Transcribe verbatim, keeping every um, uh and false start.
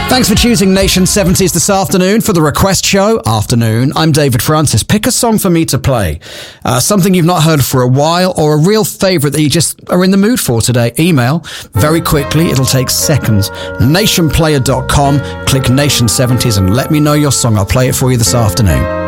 Thanks for choosing Nation seventies this afternoon for the Request Show. Afternoon, I'm David Francis. Pick a song for me to play. Uh, something you've not heard for a while, or a real favourite that you just are in the mood for today. Email very quickly. It'll take seconds. nation player dot com. Click Nation seventies and let me know your song. I'll play it for you this afternoon.